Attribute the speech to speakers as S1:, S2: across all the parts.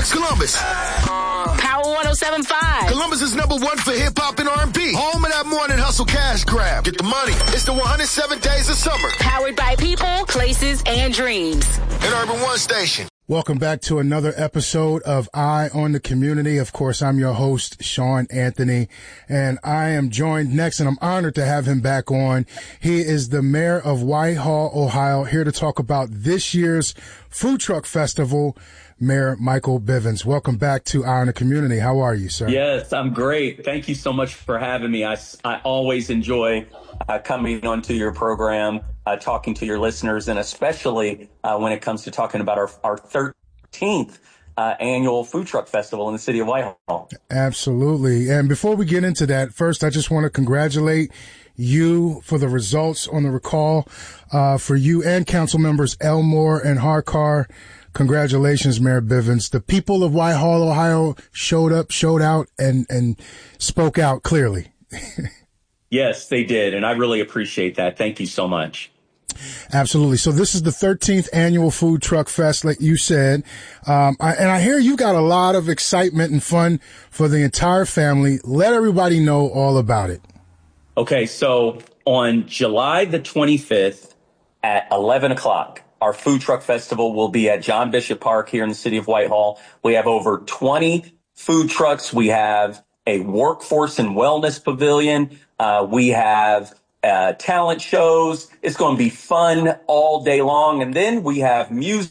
S1: Columbus.
S2: Power 107.5.
S1: Columbus is number one for hip-hop and R&B. Home of that morning hustle cash grab. Get the money. It's the 107 days of summer.
S2: Powered by people, places, and dreams.
S1: An Urban One station.
S3: Welcome back to another episode of Eye on the Community. Of course, I'm your host, Sean Anthony, and I am joined next, and I'm honored to have him back on. He is the mayor of Whitehall, Ohio, here to talk about this year's Food Truck Festival. Mayor Michael Bivens, welcome back to Eye on the Community. How are you, sir?
S4: Yes, I'm great. Thank you so much for having me. I always enjoy coming onto your program, talking to your listeners, and especially when it comes to talking about our 13th annual Food Truck Festival in the city of Whitehall.
S3: Absolutely. And before we get into that, first, I just want to congratulate you for the results on the recall for you and council members Elmore and Harkar. Congratulations, Mayor Bivens. The people of Whitehall, Ohio showed up, showed out, and spoke out clearly.
S4: Yes, they did. And I really appreciate that. Thank you so much.
S3: Absolutely. So this is the 13th annual Food Truck Fest, like you said. I hear you got a lot of excitement and fun for the entire family. Let everybody know all about it.
S4: Okay. So on July the 25th at 11 o'clock, our Food Truck Festival will be at John Bishop Park here in the city of Whitehall. We have over 20 food trucks. We have a workforce and wellness pavilion. We have talent shows. It's going to be fun all day long. And then we have music,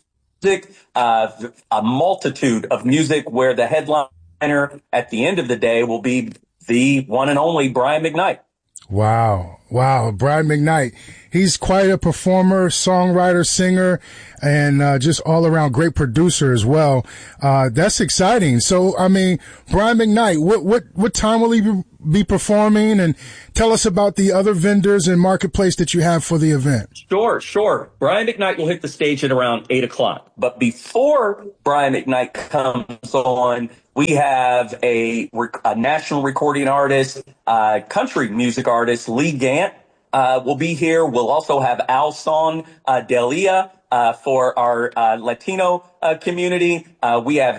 S4: a multitude of music where the headliner at the end of the day will be the one and only Brian McKnight.
S3: Wow. Brian McKnight. He's quite a performer, songwriter, singer, and just all around great producer as well. That's exciting. So, I mean, Brian McKnight, what time will he be performing? And tell us about the other vendors and marketplace that you have for the event.
S4: Sure. Brian McKnight will hit the stage at around 8 o'clock. But before Brian McKnight comes on, we have a national recording artist, country music artist, Lee Gant, will be here. We'll also have Alson Delia for our Latino community. We have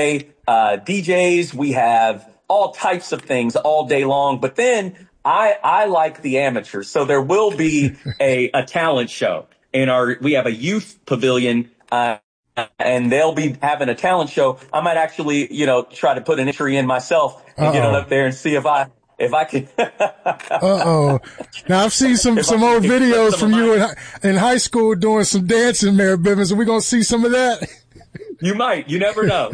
S4: DJs. We have all types of things all day long. But then I like the amateurs. So there will be a talent show. We have a youth pavilion, and they'll be having a talent show. I might actually, try to put an entry in myself and get on up there and see if I can.
S3: Now I've seen some old videos from you in high school doing some dancing, Mayor Bivens. Are we going to see some of that?
S4: You might. You never know.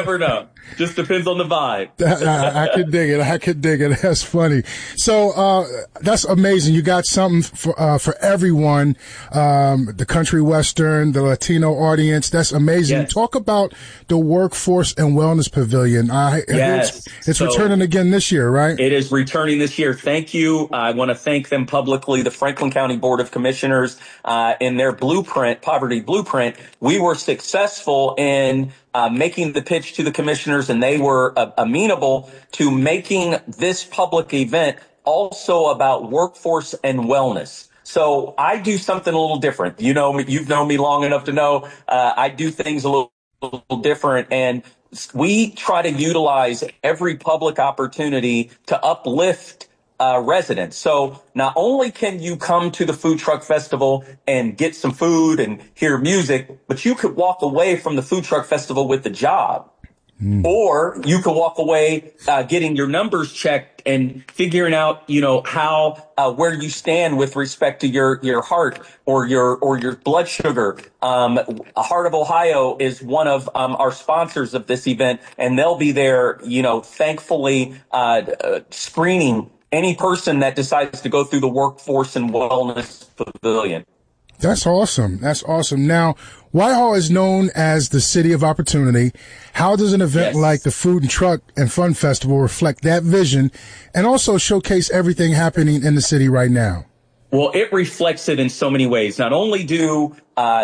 S4: Just depends on the vibe.
S3: I could dig it. That's funny. So, that's amazing. You got something for everyone. The country western, the Latino audience. That's amazing.
S4: Yes.
S3: Talk about the Workforce and Wellness Pavilion.
S4: Yes.
S3: It's returning again this year, right?
S4: It is returning this year. Thank you. I want to thank them publicly, the Franklin County Board of Commissioners, in their poverty blueprint. We were successful in making the pitch to the commissioners, and they were amenable to making this public event also about workforce and wellness. So I do something a little different. You've known me long enough to know I do things a little different, and we try to utilize every public opportunity to uplift residents. So not only can you come to the Food Truck Festival and get some food and hear music, but you could walk away from the Food Truck Festival with a job. Or you can walk away getting your numbers checked and figuring out, how where you stand with respect to your heart or your blood sugar. Heart of Ohio is one of our sponsors of this event, and they'll be there, thankfully screening any person that decides to go through the Workforce and Wellness Pavilion.
S3: That's awesome. Now, Whitehall is known as the City of Opportunity. How does an event like the Food and Truck and Fun Festival reflect that vision and also showcase everything happening in the city right now?
S4: Well, it reflects it in so many ways. Not only do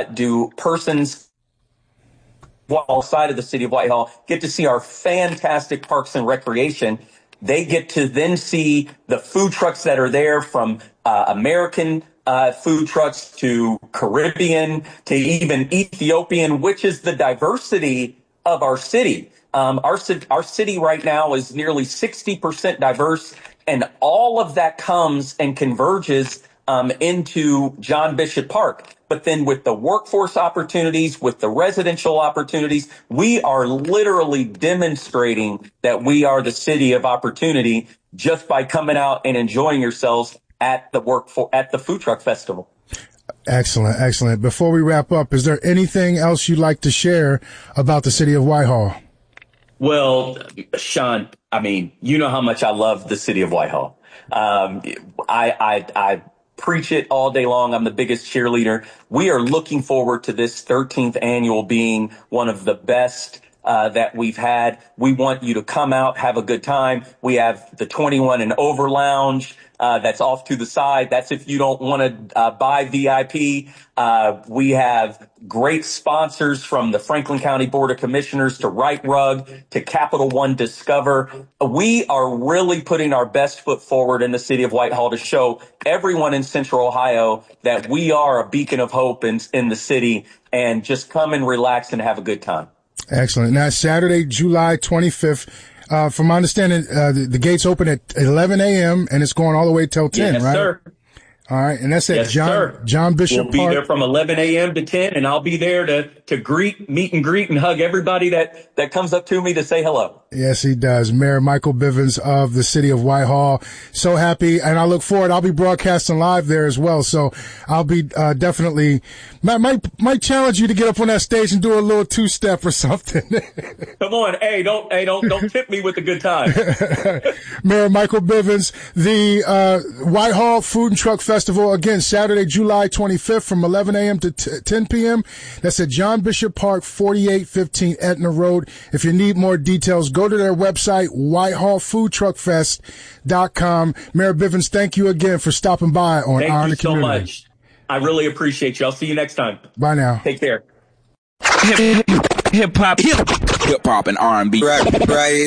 S4: persons outside of the city of Whitehall get to see our fantastic parks and recreation, they get to then see the food trucks that are there, from American food trucks to Caribbean to even Ethiopian, which is the diversity of our city. Our city right now is nearly 60% diverse, and all of that comes and converges into John Bishop Park. But then with the workforce opportunities, with the residential opportunities, we are literally demonstrating that we are the city of opportunity just by coming out and enjoying yourselves at the food truck festival.
S3: Excellent, excellent. Before we wrap up, is there anything else you'd like to share about the city of Whitehall?
S4: Well, Sean, I mean, you know how much I love the city of Whitehall. I preach it all day long. I'm the biggest cheerleader. We are looking forward to this 13th annual being one of the best that we've had. We want you to come out, have a good time. We have the 21 and over lounge that's off to the side. That's if you don't want to buy VIP. We have great sponsors from the Franklin County Board of Commissioners to Right Rug to Capital One Discover. We are really putting our best foot forward in the city of Whitehall to show everyone in Central Ohio that we are a beacon of hope in the city, and just come and relax and have a good time.
S3: Excellent. Now, Saturday, July 25th. From my understanding, the gates open at 11 a.m. and it's going all the way till 10,
S4: yes,
S3: right?
S4: Sir.
S3: All right. And that's at John Bishop Park.
S4: We'll be there from 11 a.m. to 10, and I'll be there to meet and greet and hug everybody that comes up to me to say hello.
S3: Yes, he does. Mayor Michael Bivens of the city of Whitehall. So happy. And I look forward. I'll be broadcasting live there as well. So I'll be, definitely might challenge you to get up on that stage and do a little two-step or something.
S4: Come on. Hey, don't tip me with a good time.
S3: Mayor Michael Bivens, the, Whitehall Food and Truck Festival, again, Saturday, July 25th from 11 a.m. to 10 p.m. That's at John Bishop Park, 4815 Etna Road. If you need more details, go to their website, whitehallfoodtruckfest.com. Mayor Bivens, thank you again for stopping by on Eye on the Community.
S4: Thank you so much. I really appreciate you. I'll see you next time.
S3: Bye now.
S4: Take care.
S5: Hip hop and R&B. Right.